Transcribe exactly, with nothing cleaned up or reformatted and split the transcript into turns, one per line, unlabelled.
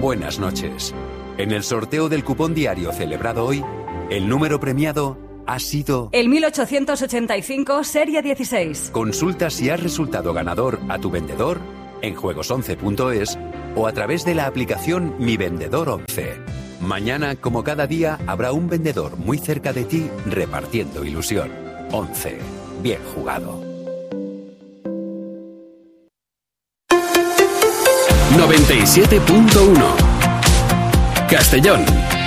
buenas noches. En el sorteo del cupón diario celebrado hoy, el número premiado ha sido
el mil ochocientos ochenta y cinco, serie dieciséis.
Consulta si has resultado ganador a tu vendedor en juegos once punto es o a través de la aplicación Mi Vendedor once. Mañana, como cada día, habrá un vendedor muy cerca de ti repartiendo ilusión. once. Bien jugado.
noventa y siete punto uno Castellón.